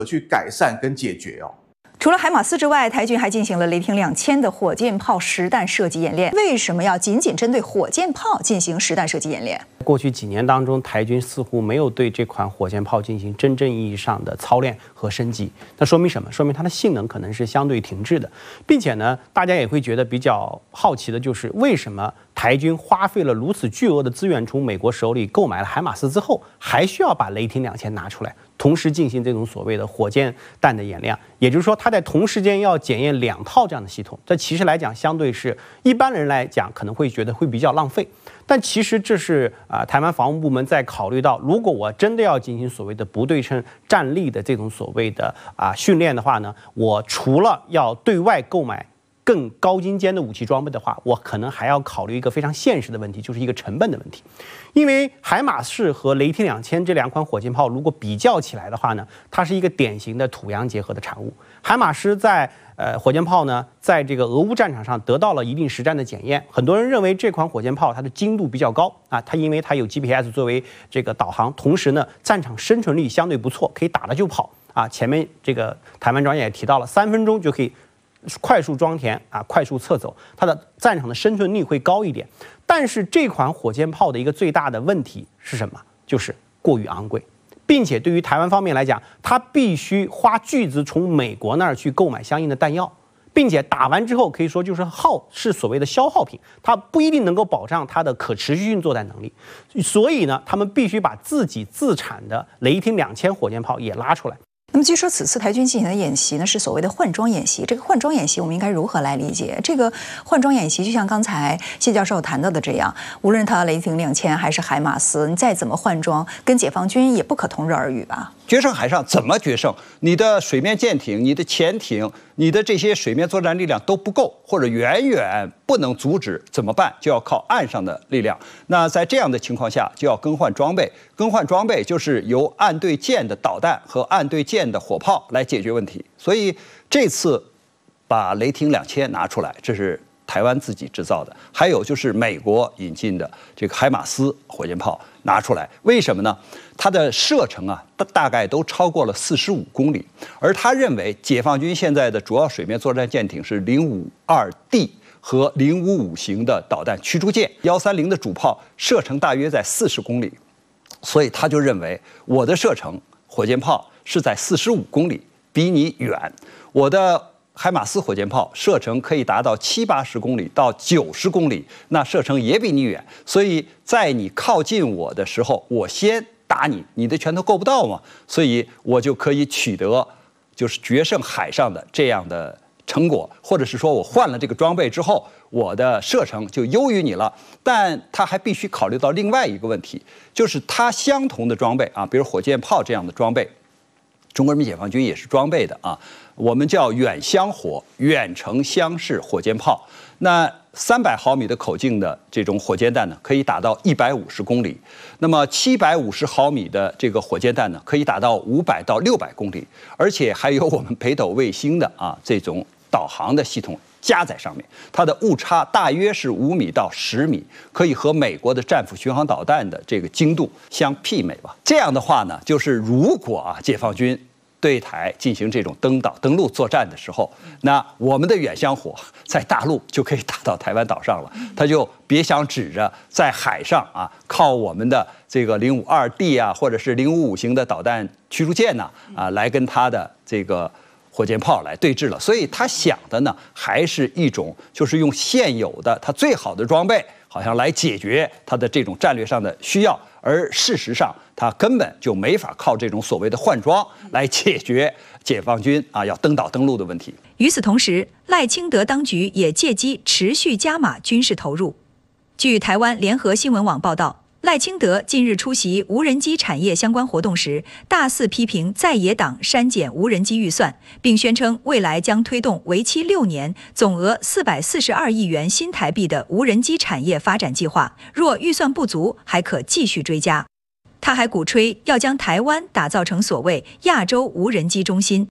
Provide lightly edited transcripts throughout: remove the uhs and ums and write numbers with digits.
去改善跟解决哦。 除了海马斯之外，台军还进行了雷霆2000的火箭炮实弹射击演练。为什么要仅针对火箭炮进行实弹射击演练？ 过去几年当中，台军似乎没有对这款火箭炮进行真正意义上的操练和升级。那说明什么？说明它的性能可能是相对停滞的，并且呢，大家也会觉得比较好奇的就是为什么台军花费了如此巨额的资源从美国手里购买了海马斯之后，还需要把雷霆2000拿出来，同时进行这种所谓的火箭弹的演练。也就是说，它在同时间要检验2套这样的系统。这其实来讲，相对是一般人来讲可能会觉得会比较浪费。但其实这是台湾防务部门在考虑到，如果我真的要进行所谓的不对称战力的这种所谓的训练的话呢，我除了要对外购买更高精尖的武器装备的话，我可能还要考虑一个非常现实的问题，就是一个成本的问题。因为海马式和雷霆2000这2款火箭炮如果比较起来的话呢，它是一个典型的土洋结合的产物。海马式在火箭炮呢，在这个俄乌战场上得到了一定实战的检验。很多人认为这款火箭炮它的精度比较高啊，它因为它有 GPS 作为这个导航，同时呢战场生存力相对不错，可以打了就跑啊。前面这个台湾专家也提到了，3分钟就可以快速装填啊，快速撤走，它的战场的生存力会高一点。但是这款火箭炮的一个最大的问题是什么？就是过于昂贵。并且对于台湾方面来讲，它必须花巨资从美国那儿去购买相应的弹药，并且打完之后可以说是所谓的消耗品，它不一定能够保障它的可持续性作战能力。所以呢，他们必须把自己自产的雷霆2000火箭炮也拉出来。 那么据说此次台军进行的演习呢，是所谓的换装演习。这个换装演习我们应该如何来理解？这个换装演习就像刚才谢教授谈到的这样，无论它雷霆2000还是海马斯，你再怎么换装，跟解放军也不可同日而语吧？ 决胜海上怎么决胜？你的水面舰艇、你的潜艇、你的这些水面作战力量都不够，或者远远不能阻止，怎么办？就要靠岸上的力量。那在这样的情况下，就要更换装备。更换装备就是由岸对舰的导弹和岸对舰的火炮来解决问题。所以这次把雷霆2000拿出来，这是台湾自己制造的。还有就是美国引进的这个海马斯火箭炮拿出来，为什么呢？它的射程啊，大概都超过了45公里，而他认为解放军现在的主要水面作战舰艇是052D 和055型的导弹驱逐舰，130的主炮射程大约在40公里，所以他就认为我的射程火箭炮是在45公里，比你远。我的海马斯火箭炮射程可以达到70-80公里到90公里，那射程也比你远，所以在你靠近我的时候，我先打你，你的拳头够不到嘛，所以我就可以取得就是决胜海上的这样的成果，或者是说我换了这个装备之后，我的射程就优于你了。但他还必须考虑到另外一个问题，就是它相同的装备啊，比如火箭炮这样的装备，中国人民解放军也是装备的啊，我们叫远相火、远程相视火箭炮。那300毫米的口径的这种火箭弹呢，可以打到150公里；那么750毫米的这个火箭弹呢，可以打到500到600公里，而且还有我们北斗卫星的这种导航的系统加在上面，它的误差大约是5米到10米，可以和美国的战斧巡航导弹的这个精度相媲美吧。这样的话呢，就是如果解放军对台进行这种登陆作战的时候，那我们的远相火在大陆就可以打到台湾岛上了，他就别想指着在海上靠我们的这个052D或者是055型的导弹驱逐舰来跟他的这个火箭炮来对峙了。所以他想的呢，还是一种就是用现有的他最好的装备，好像来解决他的这种战略上的需要。而事实上，他根本就没法靠这种所谓的换装来解决解放军要登陆的问题。 与此同时，赖清德当局也借机持续加码军事投入。据台湾联合新闻网报道，赖清德近日出席无人机产业相关活动时，大肆批评在野党删减无人机预算，并宣称未来将推动为期6年、总额442亿元新台币的无人机产业发展计划，若预算不足，还可继续追加。他还鼓吹要将台湾打造成所谓亚洲无人机中心。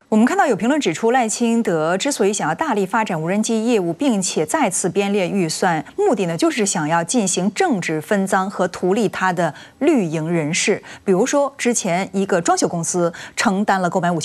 我们看到有评论指出，赖清德之所以想要大力发展无人机业务，并且再次编列预算，目的呢就是想要进行政治分赃和图利他的绿营人士。比如说，之前一个装修公司承担了购买